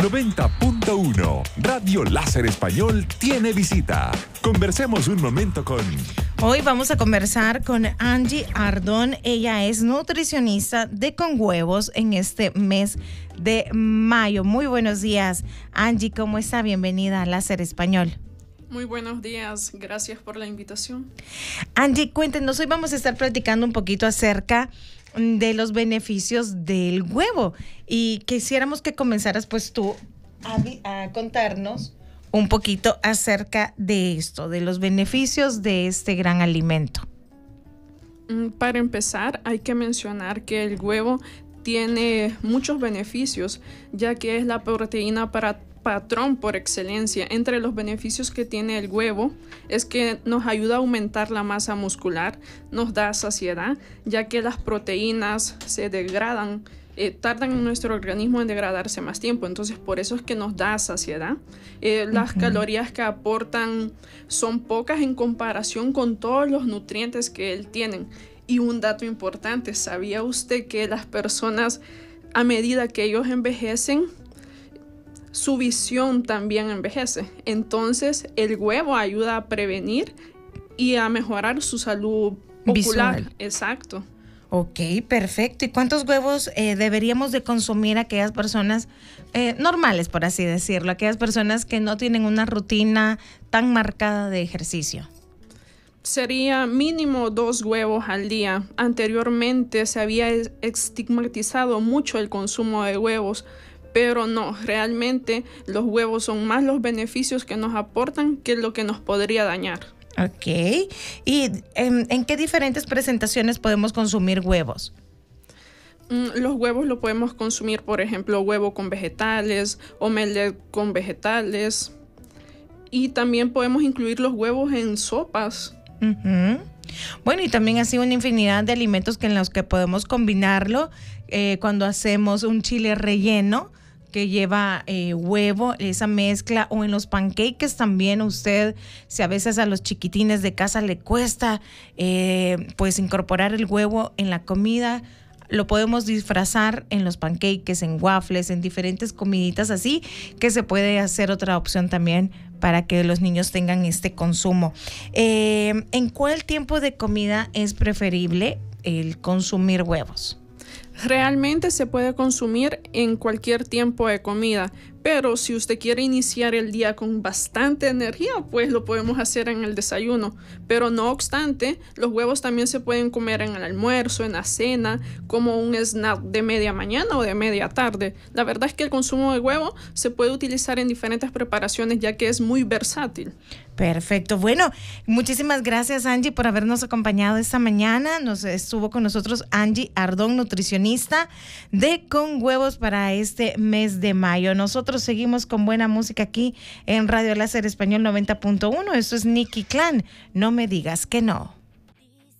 90.1. Radio Láser Español tiene visita. Conversemos un momento con... Hoy vamos a conversar con Angie Ardón. Ella es nutricionista de Con Huevos en este mes de mayo. Muy buenos días, Angie. ¿Cómo está? Bienvenida a Láser Español. Muy buenos días. Gracias por la invitación. Angie, cuéntenos. Hoy vamos a estar platicando un poquito acerca de los beneficios del huevo. Y quisiéramos que comenzaras pues tú a contarnos un poquito acerca de esto, de los beneficios de este gran alimento. Para empezar, hay que mencionar que el huevo tiene muchos beneficios, ya que es la proteína patrón por excelencia. Entre los beneficios que tiene el huevo es que nos ayuda a aumentar la masa muscular, nos da saciedad, ya que las proteínas se degradan, tardan en nuestro organismo en degradarse más tiempo, entonces por eso es que nos da saciedad. Las calorías que aportan son pocas en comparación con todos los nutrientes que él tiene. Y un dato importante, ¿sabía usted que las personas, a medida que ellos envejecen, su visión también envejece? Entonces el huevo ayuda a prevenir y a mejorar su salud ocular. Visual. Exacto. Ok, perfecto. ¿Y cuántos huevos deberíamos de consumir aquellas personas normales, por así decirlo, aquellas personas que no tienen una rutina tan marcada de ejercicio? Sería mínimo 2 huevos al día. Anteriormente se había estigmatizado mucho el consumo de huevos, pero no, realmente los huevos son más los beneficios que nos aportan que lo que nos podría dañar. Ok. ¿Y en qué diferentes presentaciones podemos consumir huevos? Los huevos lo podemos consumir, por ejemplo, huevo con vegetales, omelette con vegetales. Y también podemos incluir los huevos en sopas. Uh-huh. Bueno, y también así una infinidad de alimentos en los que podemos combinarlo cuando hacemos un chile relleno que lleva huevo, esa mezcla, o en los pancakes también. Usted, si a veces a los chiquitines de casa le cuesta pues incorporar el huevo en la comida, lo podemos disfrazar en los pancakes, en waffles, en diferentes comiditas así, que se puede hacer otra opción también para que los niños tengan este consumo. ¿En cuál tiempo de comida es preferible el consumir huevos? Realmente se puede consumir en cualquier tiempo de comida, pero si usted quiere iniciar el día con bastante energía, pues lo podemos hacer en el desayuno. Pero no obstante, los huevos también se pueden comer en el almuerzo, en la cena, como un snack de media mañana o de media tarde. La verdad es que el consumo de huevo se puede utilizar en diferentes preparaciones, ya que es muy versátil. Perfecto. Bueno, muchísimas gracias, Angie, por habernos acompañado esta mañana. Estuvo con nosotros Angie Ardón, nutricionista de Con Huevos para este mes de mayo. Nosotros seguimos con buena música aquí en Radio Láser Español 90.1. Esto es Nicky Clan. No me digas que no.